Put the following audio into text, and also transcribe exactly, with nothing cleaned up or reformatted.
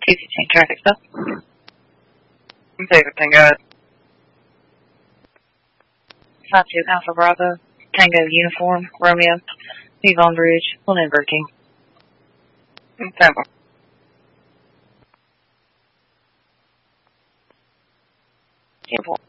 two fifteen traffic stop. two fifteen, go ahead. five two Alpha Bravo, Tango Uniform, Romeo, Yvonne Bridge, Lindbergh King. Temple. Temple.